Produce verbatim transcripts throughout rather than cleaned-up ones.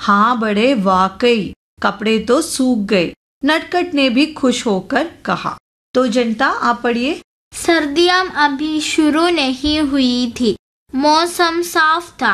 हाँ बड़े वाकई कपड़े तो सूख गए। नटखट ने भी खुश होकर कहा। तो जनता आप पढ़िए। सर्दियां अभी शुरू नहीं हुई थी, मौसम साफ था,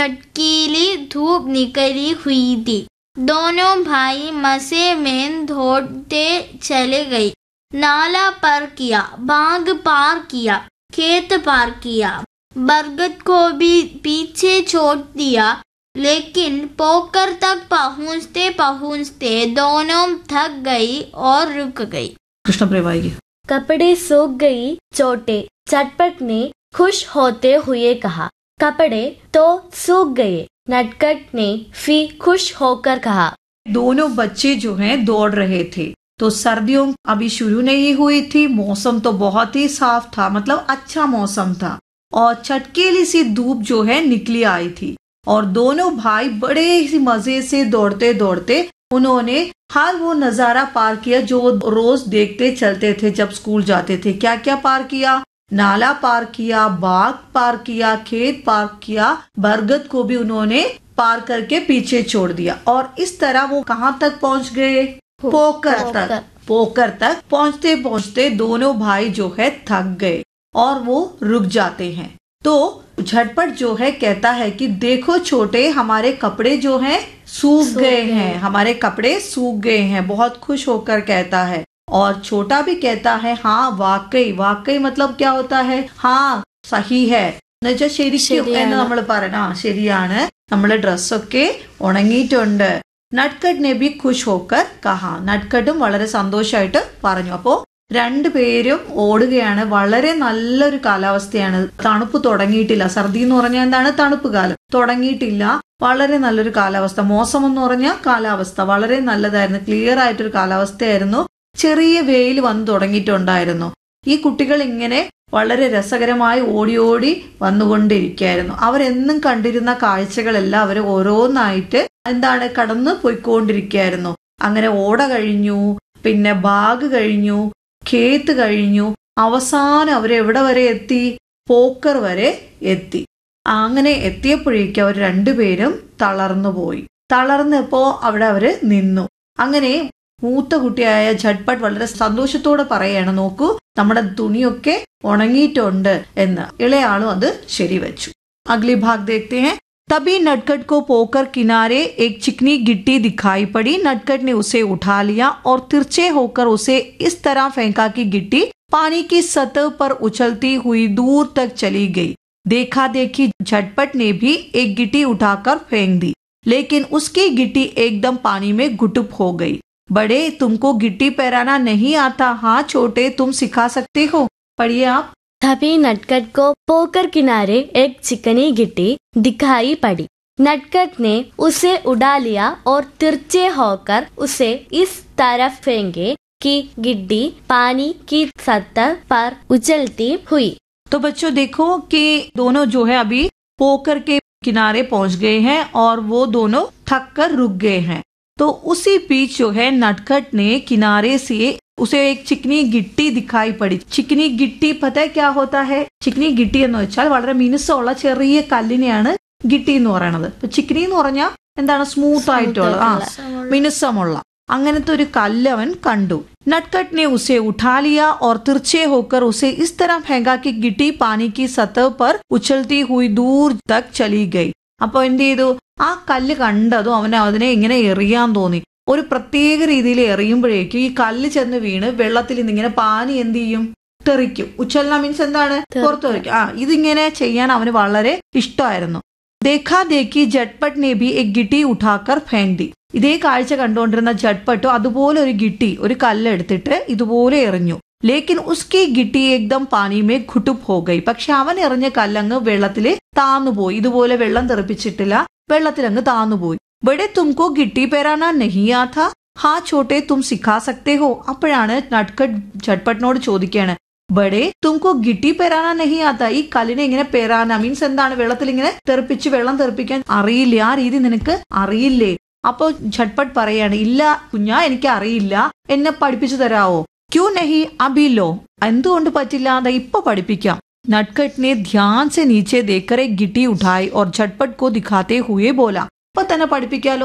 चटकीली धूप निकली हुई थी। दोनों भाई मजे में दौड़ते चले गए। नाला पार किया, बाग पार किया, खेत पार किया, बरगद को भी पीछे छोड़ दिया, लेकिन पोकर तक पहुँचते पहुँचते दोनों थक गई और रुक गई। कृष्ण प्रेवाई। कपड़े सूख गई चोटे, चटपट ने खुश होते हुए कहा। कपड़े तो सूख गए, नटखट ने भी खुश होकर कहा। दोनों बच्चे जो हैं दौड़ रहे थे, तो सर्दियों अभी शुरू नहीं हुई थी, मौसम तो बहुत ही साफ था, मतलब अच्छा मौसम था, और चटकीली सी धूप जो है निकली आई थी, और दोनों भाई बड़े ही मजे से दौड़ते दौड़ते उन्होंने हर वो नजारा पार किया जो रोज देखते चलते थे जब स्कूल जाते थे। क्या क्या पार किया? नाला पार किया, बाग पार किया, खेत पार किया, बरगद को भी उन्होंने पार करके पीछे छोड़ दिया, और इस तरह वो कहाँ तक पहुँच गए? पोकर तक। पोकर तक पहुँचते पहुँचते दोनों भाई जो है थक गए और वो रुक जाते हैं। तो झटपट जो है कहता है कि देखो छोटे, हमारे कपड़े जो हैं सूख गए हैं, हमारे कपड़े सूख गए हैं, बहुत खुश होकर कहता है। और छोटा भी कहता है हाँ वाकई, वाकई मतलब क्या होता है? हाँ സഹി ഹെ എന്നുവെച്ചാൽ ശരിക്കും എന്ന് നമ്മൾ പറയണം. ആ ശരിയാണ്, നമ്മളെ ഡ്രസ്സൊക്കെ ഉണങ്ങിയിട്ടുണ്ട്. നട്ട്കട്ട് ने भी खुश होकर कहा. നട്ട്കട്ടും വളരെ സന്തോഷമായിട്ട് പറഞ്ഞു. അപ്പോ രണ്ടുപേരും ഓടുകയാണ്. വളരെ നല്ലൊരു കാലാവസ്ഥയാണ്. തണുപ്പ് തുടങ്ങിയിട്ടില്ല. സർദി എന്ന് പറഞ്ഞാൽ എന്താണ്? തണുപ്പ് കാലം തുടങ്ങിയിട്ടില്ല. വളരെ നല്ലൊരു കാലാവസ്ഥ. മോസം എന്ന് പറഞ്ഞാൽ കാലാവസ്ഥ വളരെ നല്ലതായിരുന്നു. ക്ലിയർ ആയിട്ടൊരു കാലാവസ്ഥയായിരുന്നു. ചെറിയ വെയിൽ വന്നു തുടങ്ങിയിട്ടുണ്ടായിരുന്നു. ഈ കുട്ടികൾ ഇങ്ങനെ വളരെ രസകരമായി ഓടി ഓടി വന്നുകൊണ്ടിരിക്കുകയായിരുന്നു. അവരെന്നും കണ്ടിരുന്ന കാഴ്ചകളെല്ലാം അവർ ഓരോന്നായിട്ട് എന്താണ് കടന്നു പോയിക്കൊണ്ടിരിക്കുകയായിരുന്നു. അങ്ങനെ ഓട കഴിഞ്ഞു, പിന്നെ ബാഗ് കഴിഞ്ഞു, ഖേത്ത് കഴിഞ്ഞു, അവസാനം അവരെവിടെ വരെ എത്തി? പോക്കർ വരെ എത്തി. അങ്ങനെ എത്തിയപ്പോഴേക്കും അവർ രണ്ടുപേരും തളർന്നു പോയി. തളർന്നപ്പോ അവിടെ അവര് നിന്നു. അങ്ങനെ മൂത്ത കുട്ടിയായ झटपट വളരെ സന്തോഷത്തോടെ പറയാണ്, നോക്കൂ നമ്മുടെ തുണിയൊക്കെ ഉണങ്ങിയിട്ടുണ്ട് എന്ന്. ഇളയാളും അത് ശരിവെച്ചു. അഗ്ലി ഭാഗ് देखते हैं. तभी नटखट को पोकर किनारे एक चिकनी गिट्टी दिखाई पड़ी. नटखट ने उसे उठा लिया और तिरछे होकर उसे इस तरह फेंका कि गिट्टी पानी की सतह पर उछलती हुई दूर तक चली गई. देखा देखी झटपट ने भी एक गिट्टी उठाकर फेंक दी, लेकिन उसकी गिट्टी एकदम पानी में गुटुप हो गई. बड़े, तुमको गिट्टी पैराना नहीं आता? हाँ छोटे, तुम सिखा सकते हो. पढ़िए आप. तभी नटखट को पोकर किनारे एक चिकनी गिट्टी दिखाई पड़ी. नटखट ने उसे उड़ा लिया और तिरछे होकर उसे इस तरफ फेंके कि गिट्टी पानी की सतह पर उछलती हुई. तो बच्चों देखो कि दोनों जो है अभी पोकर के किनारे पहुंच गए हैं और वो दोनों थक कर रुक गए हैं. तो उसी बीच जो है नटखट ने किनारे से उसे एक चिकनी गिट्टी दिखाई पड़ी. चिकनी गिट्टी पता है क्या होता है? ചിക്കനി ഗിട്ടി എന്ന് വെച്ചാൽ വളരെ മിനുസമുള്ള ചെറിയ കല്ലിനെയാണ് ഗിട്ടി എന്ന് പറയുന്നത്. ഇപ്പൊ ചിക്കനി എന്ന് പറഞ്ഞാൽ എന്താണ്? സ്മൂത്ത് ആയിട്ടുള്ള, ആ മിനുസമുള്ള അങ്ങനത്തെ ഒരു കല്ല് അവൻ കണ്ടു. नटखट ने उसे उठा लिया और तिरछे होकर उसे इस तरह फेंका कि गिट्टी पानी की सतह पर उछलती हुई दूर तक चली गई. അപ്പൊ എന്ത് ചെയ്തു? ആ കല്ല് കണ്ടതും അവന് അതിനെ ഇങ്ങനെ എറിയാൻ തോന്നി. ഒരു പ്രത്യേക രീതിയിൽ എറിയുമ്പോഴേക്കും ഈ കല്ല് ചെന്ന് വീണ് വെള്ളത്തിൽ നിന്ന് ഇങ്ങനെ പാനി എന്ത് ചെയ്യും? തെറിക്കും. ഉച്ചലന മീൻസ് എന്താണ്? പുറത്തു തെറിക്കും. ആ ഇതിങ്ങനെ ചെയ്യാൻ അവന് വളരെ ഇഷ്ടമായിരുന്നു. ദേഖാ ദേഖി झटपट ने भी एक गिट्टी उठाकर फेंक दी. ഇതേ കാഴ്ച കണ്ടുകൊണ്ടിരുന്ന झटपट അതുപോലെ ഒരു ഗിട്ടി, ഒരു കല്ല് എടുത്തിട്ട് ഇതുപോലെ എറിഞ്ഞു. ലേക്കിൻ ഉസ്കി ഗിട്ടി ഏകദം പാനി മേ ഘുട്ടുപ് ഹോ ഗയി. പക്ഷെ അവൻ എറിഞ്ഞ കല്ലങ്ങ് വെള്ളത്തില് താന്നുപോയി. ഇതുപോലെ വെള്ളം തെറിപ്പിച്ചിട്ടില്ല, വെള്ളത്തിലങ്ങ് താന്നുപോയി. ബഡേ തുംകോ ഗിട്ടി പേരാനാ നഹി ആതാ? ഹാ ചോട്ടെ, തും സിഖാ സക്തേ ഹോ? അപ്പോഴാണ് നട്ട്കട്ട് झटपटനോട് ചോദിക്കുകയാണ്, ബഡേ തുംകോ ഗിട്ടി പേരാനാ നഹി ആതാ? ഈ കല്ലിനെ ഇങ്ങനെ പേരാന മീൻസ് എന്താണ്? വെള്ളത്തിൽ ഇങ്ങനെ തെറിപ്പിച്ച് വെള്ളം തെറിപ്പിക്കാൻ അറിയില്ലേ? ആ രീതി നിനക്ക് അറിയില്ലേ? അപ്പോ झटपट പറയാണ്, ഇല്ല കുഞ്ഞാ, എനിക്ക് അറിയില്ല, എന്നെ പഠിപ്പിച്ചു തരാവോ? ക്യൂ നഹി അബി ലോ? എന്തുകൊണ്ട് പറ്റില്ല? അതാ ഇപ്പൊ പഠിപ്പിക്കാം. नटखट ने ध्यान से नीचे देखकर एक गिट्टी उठाई और झटपट को दिखाते हुए बोला. ഇപ്പൊ തന്നെ പഠിപ്പിക്കാലോ,